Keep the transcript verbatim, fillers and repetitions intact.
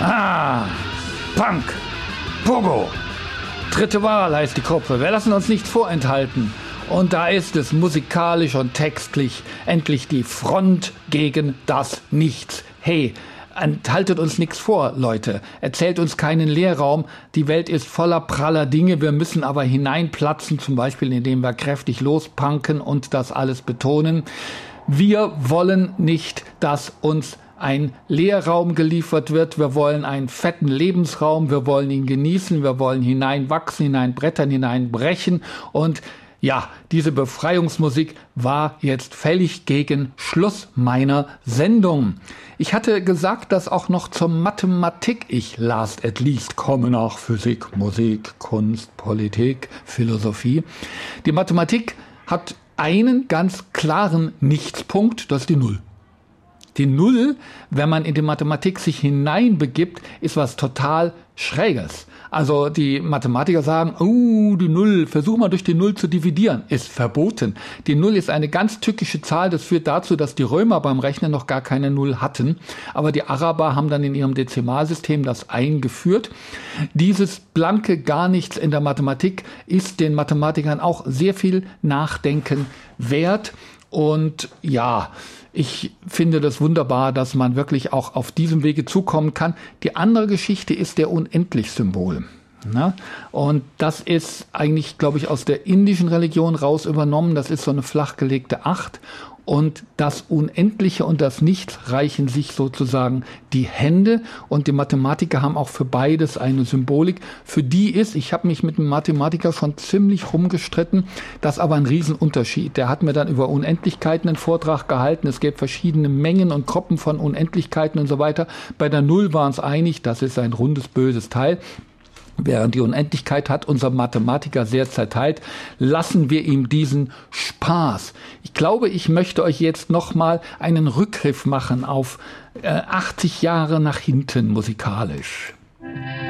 Ah, Punk, Pogo. Dritte Wahl heißt die Gruppe. Wir lassen uns nichts vorenthalten. Und da ist es musikalisch und textlich endlich die Front gegen das Nichts. Hey, enthaltet uns nichts vor, Leute. Erzählt uns keinen Leerraum. Die Welt ist voller praller Dinge. Wir müssen aber hineinplatzen, zum Beispiel indem wir kräftig lospunken und das alles betonen. Wir wollen nicht, dass uns ein Leerraum geliefert wird. Wir wollen einen fetten Lebensraum. Wir wollen ihn genießen. Wir wollen hineinwachsen, hineinbrettern, hineinbrechen. Und ja, diese Befreiungsmusik war jetzt fällig gegen Schluss meiner Sendung. Ich hatte gesagt, dass auch noch zur Mathematik ich last at least komme, nach Physik, Musik, Kunst, Politik, Philosophie. Die Mathematik hat einen ganz klaren Nichtspunkt, das ist die Null. Die Null, wenn man in die Mathematik sich hineinbegibt, ist was total Schräges. Also die Mathematiker sagen, oh, die Null, versuch mal durch die Null zu dividieren, ist verboten. Die Null ist eine ganz tückische Zahl, das führt dazu, dass die Römer beim Rechnen noch gar keine Null hatten. Aber die Araber haben dann in ihrem Dezimalsystem das eingeführt. Dieses blanke gar nichts in der Mathematik ist den Mathematikern auch sehr viel Nachdenken wert. Und ja, ich finde das wunderbar, dass man wirklich auch auf diesem Wege zukommen kann. Die andere Geschichte ist der Unendlich-Symbol. Ne? Und das ist eigentlich, glaube ich, aus der indischen Religion raus übernommen. Das ist so eine flachgelegte Acht. Und das Unendliche und das Nichts reichen sich sozusagen die Hände. Und die Mathematiker haben auch für beides eine Symbolik. Für die ist, ich habe mich mit einem Mathematiker schon ziemlich rumgestritten, das ist aber ein Riesenunterschied. Der hat mir dann über Unendlichkeiten einen Vortrag gehalten. Es gibt verschiedene Mengen und Gruppen von Unendlichkeiten und so weiter. Bei der Null waren es einig, das ist ein rundes, böses Teil. Während die Unendlichkeit hat unser Mathematiker sehr zerteilt, lassen wir ihm diesen Spaß. Ich glaube, ich möchte euch jetzt nochmal einen Rückgriff machen auf äh, achtzig Jahre nach hinten musikalisch.